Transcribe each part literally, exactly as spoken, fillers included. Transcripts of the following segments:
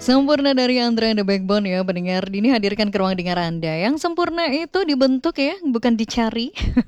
Sempurna dari Andra and the Backbone ya pendengar. Ini hadirkan ke ruang dengar Anda. Yang sempurna itu dibentuk ya, bukan dicari.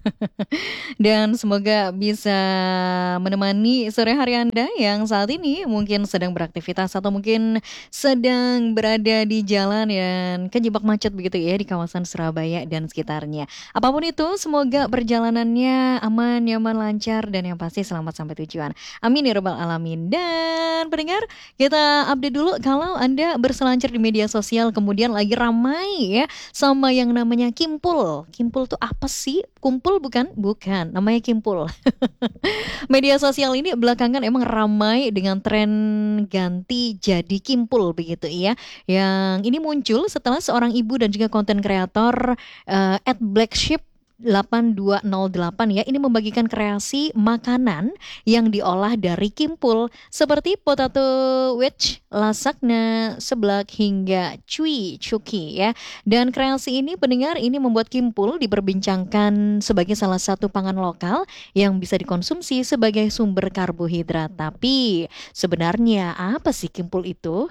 Dan semoga bisa menemani sore hari Anda yang saat ini mungkin sedang beraktivitas atau mungkin sedang berada di jalan dan kejebak macet begitu ya di kawasan Surabaya dan sekitarnya. Apapun itu, semoga perjalanannya aman, nyaman, lancar dan yang pasti selamat sampai tujuan. Amin ya rabbal alamin. Dan pendengar, kita update dulu kalau Anda berselancar di media sosial kemudian lagi ramai ya sama yang namanya Kimpul. Kimpul tuh apa sih? Kumpul bukan? Bukan, namanya Kimpul. Media sosial ini belakangan emang ramai dengan tren ganti jadi Kimpul begitu ya. Yang ini muncul setelah seorang ibu dan juga konten kreator uh, at Black Sheep delapan dua nol delapan ya, ini membagikan kreasi makanan yang diolah dari Kimpul seperti potato wedge, lasagna, seblak hingga cui cuki ya. Dan kreasi ini pendengar ini membuat Kimpul diperbincangkan sebagai salah satu pangan lokal yang bisa dikonsumsi sebagai sumber karbohidrat. Tapi sebenarnya apa sih Kimpul itu?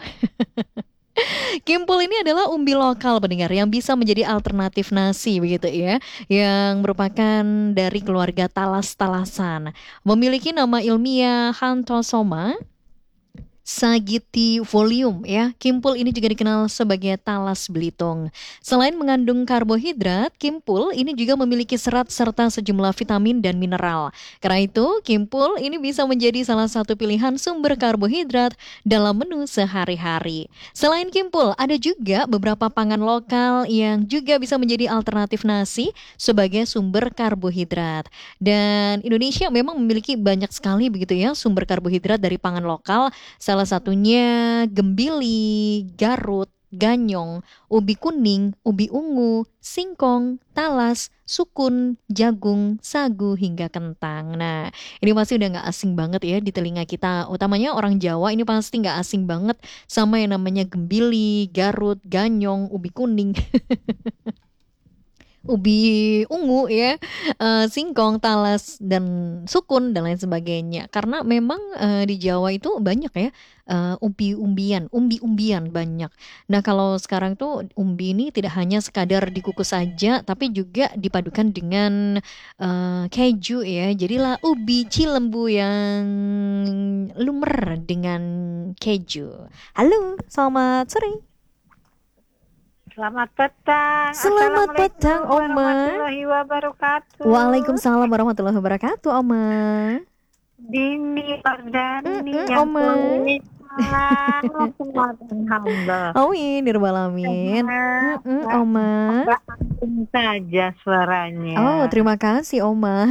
Kimpul ini adalah umbi lokal pendengar yang bisa menjadi alternatif nasi begitu ya, yang merupakan dari keluarga talas-talasan. Memiliki nama ilmiah Xanthosoma sagitifolium ya. Kimpul ini juga dikenal sebagai talas Belitung. Selain mengandung karbohidrat, Kimpul ini juga memiliki serat serta sejumlah vitamin dan mineral. Karena itu, Kimpul ini bisa menjadi salah satu pilihan sumber karbohidrat dalam menu sehari-hari. Selain Kimpul, ada juga beberapa pangan lokal yang juga bisa menjadi alternatif nasi sebagai sumber karbohidrat. Dan Indonesia memang memiliki banyak sekali begitu ya sumber karbohidrat dari pangan lokal. Salah satunya gembili, garut, ganyong, ubi kuning, ubi ungu, singkong, talas, sukun, jagung, sagu, hingga kentang. Nah, ini pasti udah gak asing banget ya di telinga kita. Utamanya orang Jawa ini pasti gak asing banget sama yang namanya gembili, garut, ganyong, ubi kuning. Ubi ungu ya, uh, singkong, talas, dan sukun dan lain sebagainya. Karena memang uh, di Jawa itu banyak ya uh, umbi-umbian, umbi-umbian banyak. Nah kalau sekarang tuh umbi ini tidak hanya sekadar dikukus saja, tapi juga dipadukan dengan uh, keju ya. Jadilah ubi cilembu yang lumer dengan keju. Halo, selamat sore. Selamat petang. Selamat petang, Oma. Warahmatullahi wabarakatuh. Waalaikumsalam warahmatullahi wabarakatuh, Oma. Dini Pardani Mm-mm, yang Oma. Alhamdulillah. Amin, nirwalamin. Oma. Asing saja suaranya. Oh, terima kasih, Oma.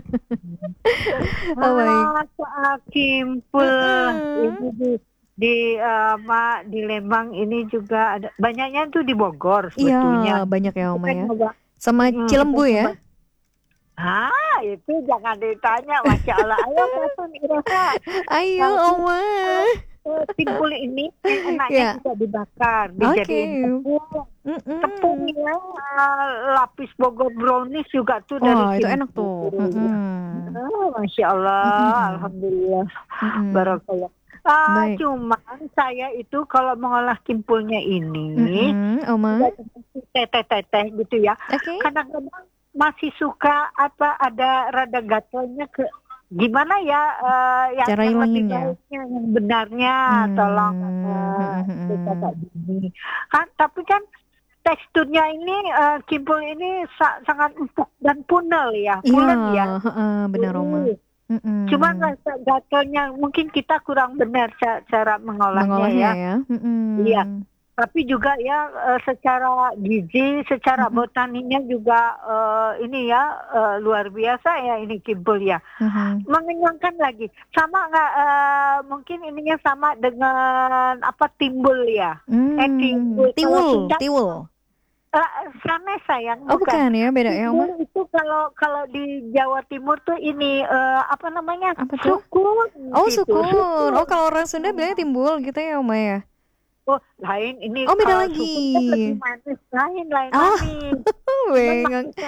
Oh, baik. Soal Kimpul ini di di uh, Ma, di Lembang ini juga ada banyaknya tuh di Bogor sebetulnya. Iya, banyak ya Oma ya. Juga, sama hmm, Cilembu ya. Ah, itu jangan ditanya, Masya Allah. Ayo kapan Iroha? Ayo Oma. Kimpul ini enaknya yeah. bisa dibakar, dijadiin okay. tepung. Tepungnya uh, lapis Bogor brownies juga tuh oh, dari itu Kimpul. enak tuh. Mm-hmm. Oh, Masya Allah, mm-hmm. Alhamdulillah, mm-hmm. Barakallah. Uh, cuman saya itu kalau mengolah kimpulnya ini, mm-hmm, Oma, teteh-teteh gitu ya. Okay. Kadang-kadang masih suka apa ada rada gatalnya ke gimana ya uh, yang, cara yang lebih ilanginnya, baiknya, yang benarnya, hmm. tolong uh, hmm. gini. Kan tapi kan teksturnya ini uh, kimpul ini sa- sangat empuk dan punel ya, pulen iya, ya. Uh, benar Oma. Mm-mm. Cuma rasa gatalnya mungkin kita kurang benar ca- cara mengolahnya, mengolahnya ya. Iya. Ya. Tapi juga ya secara gizi, secara mm-hmm. botaninya juga uh, ini ya uh, luar biasa ya ini kimpul ya. Mm-hmm. Mengenyangkan lagi. Sama nggak? Uh, mungkin ininya sama dengan apa timbul ya? Mm. Eh timbul. Tiwul. Tiwul. Uh, sana sayang, oh bukan, bukan ya, beda ya Oma. Itu kalau kalau di Jawa Timur tuh ini uh, apa namanya? Apa tuh? Sukun. Oh gitu. sukun. sukun. Oh kalau orang Sunda bilangnya timbul gitu ya Oma ya. Oh lain ini. Oh beda lagi. Lebih manis, lain lain oh. manis. Maksud saya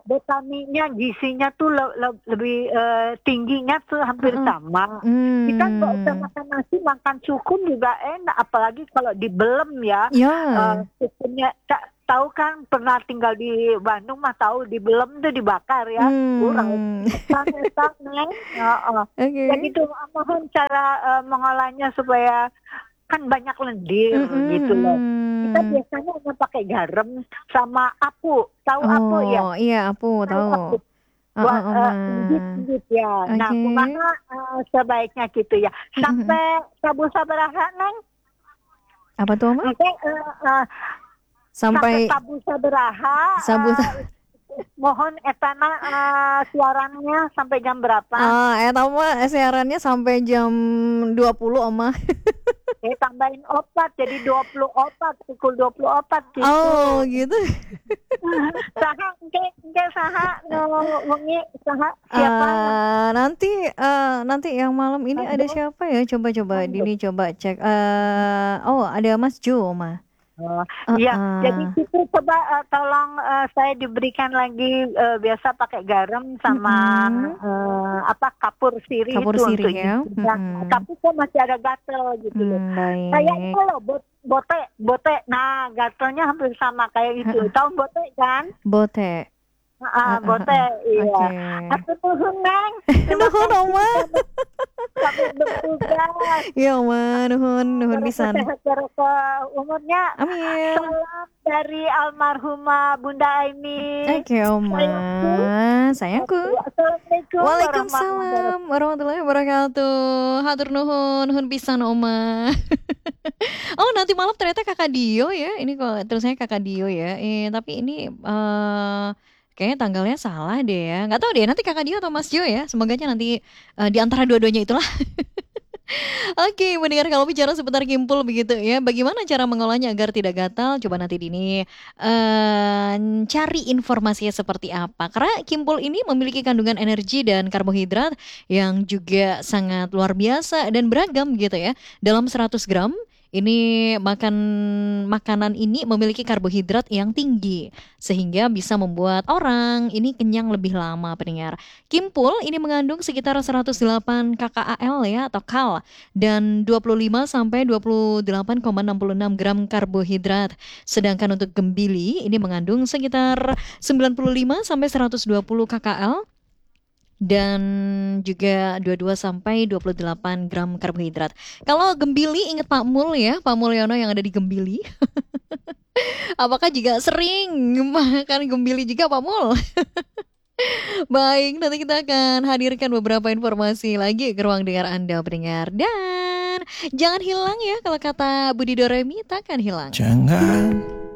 botaninya, gizinya tuh le, le, lebih uh, tingginya tuh hampir Heeh. sama. Hmm. Kita nggak usah makan nasi, makan sukun juga enak, apalagi kalau dibelem ya. Ya. Uh, sukunnya, ta- tahu kan pernah tinggal di Bandung mah tahu dibelem tuh dibakar ya. Kurang. Hmm. Sangat-sangat. Uh, uh. Oke. Ya gitu, mohon cara uh, mengolahnya supaya kan banyak lendir Mm-mm. gitu loh. Kita biasanya hanya pakai garam sama apu. Tahu apu ya? Oh iya, apu Tahu tahu. apu. Heeh, Buat Oma. uh, injit-injit ya. Nah, Oke. kumaha uh, sebaiknya gitu ya. Sampai sabu sabaraha neng? Apa tuh, Oma? Oke, uh, uh, Sampai sampai sabu sabaraha. sabu uh, mohon etana uh, siarannya sampai jam berapa? Ah, eta mah siarannya sampai jam dua puluh, Oma. Eh, tambahin opat jadi dua puluh opat, pukul dua puluh opat gitu. Oh, gitu. Saha engke engke saha no wengi saha siapa? Uh, nanti uh, nanti yang malam ini ada siapa ya? Coba-coba Dini coba cek. Uh, oh, ada Mas Jo, Oma. Oh, iya, Uh-uh. jadi itu coba uh, tolong uh, saya diberikan lagi uh, biasa pakai garam sama Mm-mm. uh, apa kapur sirih Kapur itu sirih untuk ya. giginya. Mm-mm. Tapi kok masih ada gatel gitu loh. Hmm, baik. Kayak itu loh bot, bote, bote. Nah, gatelnya hampir sama kayak itu. Tahu bote kan? Bote. Ah, bote, iya. Oke. Aku nuhun neng. Nuhun, Oma. Sampai bertugas. Iya, Oma, nuhun, nuhun pisan. Sehat barokah umurnya. Amin. Salam dari almarhumah Bunda Aini. Oke, Oma. Sayangku. Assalamualaikum Waalaikumsalam warahmatullahi wabarakatuh. Hatur nuhun, nuhun pisan, Oma. Oh, nanti malam ternyata Kakak Dio ya. Ini kok tulisannya Kakak Dio ya. Eh, tapi ini uh, kayaknya tanggalnya salah deh ya. Nggak tahu deh, nanti Kakak Dio atau Mas Jo ya. Semoganya nanti uh, di antara dua-duanya itulah. Oke, mendengar kalau bicara seputar kimpul begitu ya. Bagaimana cara mengolahnya agar tidak gatal? Coba nanti Dini uh, cari informasinya seperti apa. Karena kimpul ini memiliki kandungan energi dan karbohidrat yang juga sangat luar biasa dan beragam gitu ya. Dalam seratus gram ini makan makanan ini memiliki karbohidrat yang tinggi sehingga bisa membuat orang ini kenyang lebih lama, pendengar. Kimpul ini mengandung sekitar seratus delapan kcal ya atau kal dan dua puluh lima sampai dua puluh delapan koma enam enam gram karbohidrat. Sedangkan untuk gembili ini mengandung sekitar sembilan puluh lima sampai seratus dua puluh kcal dan juga dua puluh dua sampai dua puluh delapan gram karbohidrat. Kalau gembili ingat Pak Mul ya, Pak Mulyono yang ada di Gembili. Apakah juga sering makan gembili juga Pak Mul? Baik, nanti kita akan hadirkan beberapa informasi lagi ke ruang dengar Anda pendengar. Dan jangan hilang ya, kalau kata Budi Doremi takkan hilang. Jangan